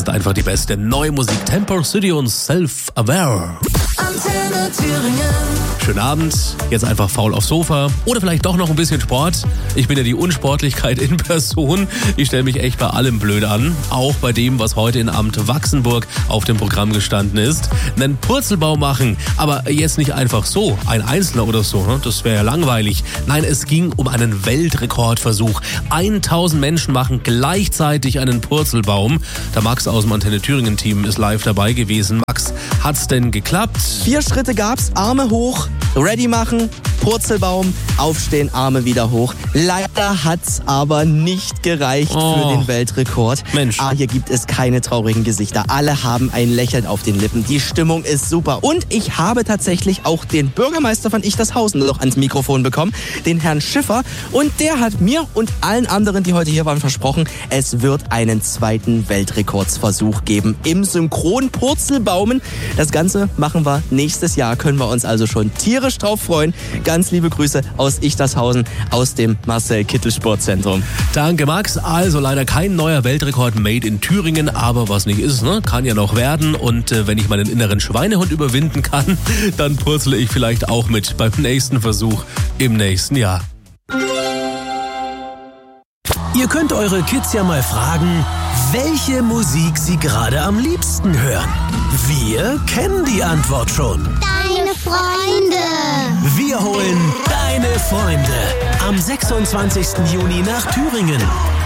macht einfach die beste neue Musik. Tempo City und Self-Aware. Antenne Thüringen. Schönen Abend, jetzt einfach faul aufs Sofa oder vielleicht doch noch ein bisschen Sport. Ich bin ja die Unsportlichkeit in Person. Ich stelle mich echt bei allem blöd an. Auch bei dem, was heute in Amt Wachsenburg auf dem Programm gestanden ist. Einen Purzelbaum machen, aber jetzt nicht einfach so, ein Einzelner oder so, ne? Das wäre ja langweilig. Nein, es ging um einen Weltrekordversuch. 1000 Menschen machen gleichzeitig einen Purzelbaum. Der Max aus dem Antenne Thüringen Team ist live dabei gewesen. Max, hat's denn geklappt? 4 Schritte gab's, Arme hoch, ready machen, Purzelbaum, aufstehen, Arme wieder hoch. Leider hat's aber nicht gereicht für den Weltrekord. Mensch. Hier gibt es keine traurigen Gesichter. Alle haben ein Lächeln auf den Lippen. Die Stimmung ist super. Und ich habe tatsächlich auch den Bürgermeister von Ichtershausen noch ans Mikrofon bekommen, den Herrn Schiffer. Und der hat mir und allen anderen, die heute hier waren, versprochen, es wird einen zweiten Weltrekordsversuch geben im Synchron-Purzelbaumen. Das Ganze machen wir nächstes Jahr. Können wir uns also schon tierisch drauf freuen. Ganz liebe Grüße aus Ichtershausen, aus dem Marcel Kittel Sportzentrum. Danke, Max. Also leider kein neuer Weltrekord made in Thüringen, aber was nicht ist, ne, kann ja noch werden. Und wenn ich meinen inneren Schweinehund überwinden kann, dann purzle ich vielleicht auch mit beim nächsten Versuch im nächsten Jahr. Ihr könnt eure Kids ja mal fragen, welche Musik sie gerade am liebsten hören. Wir kennen die Antwort schon. Deine Freunde. Wir holen deine Freunde am 26. Juni nach Thüringen.